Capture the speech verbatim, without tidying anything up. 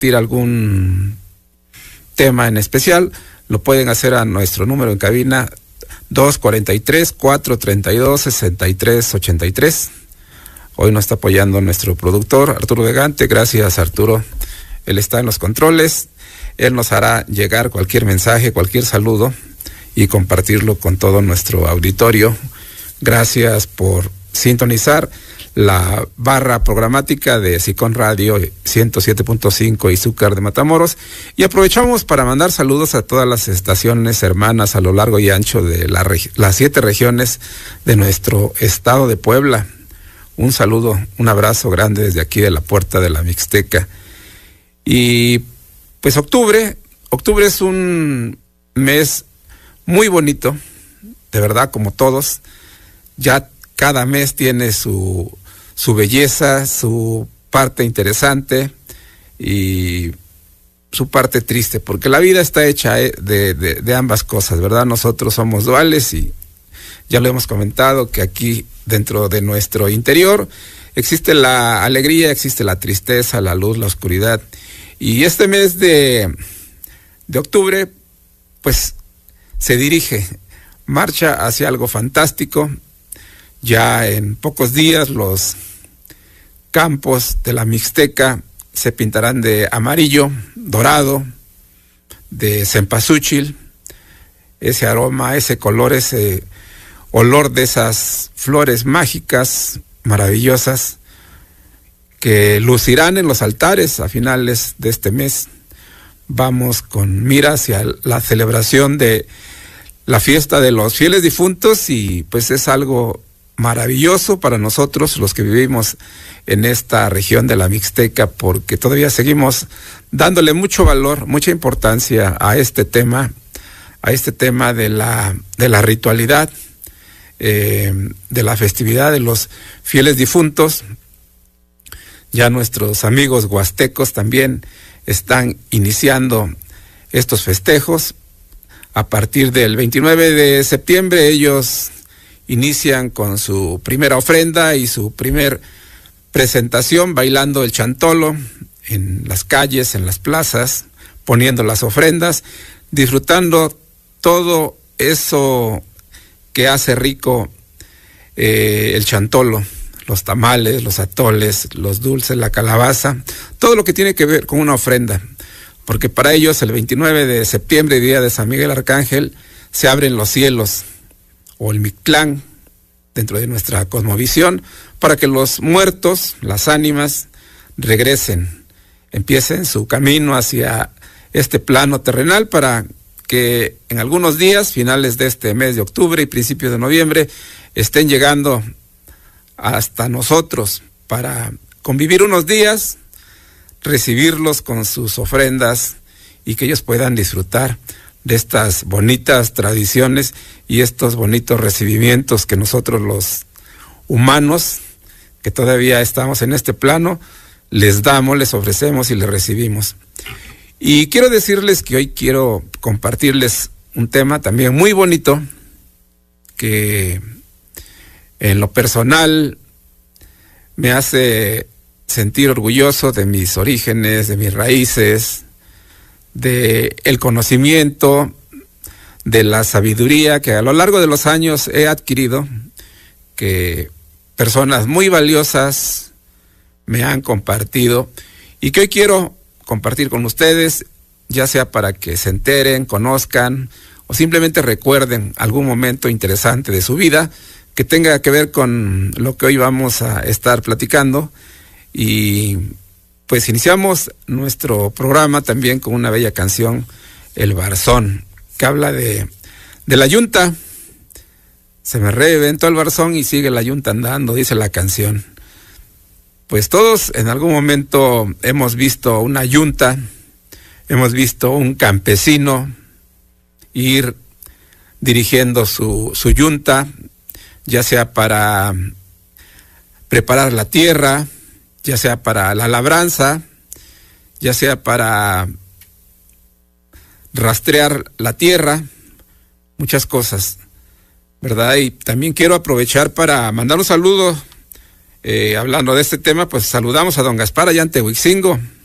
compartir algún tema en especial, lo pueden hacer a nuestro número en cabina dos cuatro tres, cuatro tres dos, seis tres ocho tres. Hoy nos está apoyando nuestro productor Arturo Vegante. Gracias, Arturo. Él está en los controles. Él nos hará llegar cualquier mensaje, cualquier saludo y compartirlo con todo nuestro auditorio. Gracias por sintonizar la barra programática de Sicón Radio ciento siete punto cinco Izúcar de Matamoros, y aprovechamos para mandar saludos a todas las estaciones hermanas a lo largo y ancho de la regi- las siete regiones de nuestro estado de Puebla. Un saludo, un abrazo grande desde aquí de la Puerta de la Mixteca. Y pues octubre, octubre es un mes muy bonito, de verdad, como todos. Ya cada mes tiene su su belleza, su parte interesante y su parte triste, porque la vida está hecha de, de, de ambas cosas, ¿verdad? Nosotros somos duales y ya lo hemos comentado que aquí dentro de nuestro interior existe la alegría, existe la tristeza, la luz, la oscuridad. Y este mes de, de octubre, pues se dirige, marcha hacia algo fantástico. Ya en pocos días los campos de la Mixteca se pintarán de amarillo, dorado, de cempasúchil, ese aroma, ese color, ese olor de esas flores mágicas, maravillosas, que lucirán en los altares a finales de este mes. Vamos con mira hacia la celebración de la fiesta de los fieles difuntos y pues es algo maravilloso para nosotros los que vivimos en esta región de la Mixteca, porque todavía seguimos dándole mucho valor, mucha importancia a este tema, a este tema de la de la ritualidad, eh, de la festividad de los fieles difuntos. Ya nuestros amigos huastecos también están iniciando estos festejos. A partir del veintinueve de septiembre ellos inician con su primera ofrenda y su primer presentación bailando el chantolo en las calles, en las plazas, poniendo las ofrendas, disfrutando todo eso que hace rico eh, el chantolo, los tamales, los atoles, los dulces, la calabaza, todo lo que tiene que ver con una ofrenda, porque para ellos el veintinueve de septiembre, día de San Miguel Arcángel, se abren los cielos, o el Mictlán, dentro de nuestra cosmovisión, para que los muertos, las ánimas, regresen, empiecen su camino hacia este plano terrenal, para que en algunos días, finales de este mes de octubre y principios de noviembre, estén llegando hasta nosotros para convivir unos días, recibirlos con sus ofrendas y que ellos puedan disfrutar de estas bonitas tradiciones y estos bonitos recibimientos que nosotros los humanos, que todavía estamos en este plano, les damos, les ofrecemos y les recibimos. Y quiero decirles que hoy quiero compartirles un tema también muy bonito, que en lo personal me hace sentir orgulloso de mis orígenes, de mis raíces, de el conocimiento, de la sabiduría que a lo largo de los años he adquirido, que personas muy valiosas me han compartido y que hoy quiero compartir con ustedes, ya sea para que se enteren, conozcan o simplemente recuerden algún momento interesante de su vida que tenga que ver con lo que hoy vamos a estar platicando. Y pues iniciamos nuestro programa también con una bella canción, El Barzón, que habla de, de la yunta. Se me reventó el barzón y sigue la yunta andando, dice la canción. Pues todos en algún momento hemos visto una yunta, hemos visto un campesino ir dirigiendo su, su yunta, ya sea para preparar la tierra, ya sea para la labranza, ya sea para rastrear la tierra, muchas cosas, ¿verdad? Y también quiero aprovechar para mandar un saludo, eh, hablando de este tema, pues saludamos a don Gaspar allá en Tehuixingo,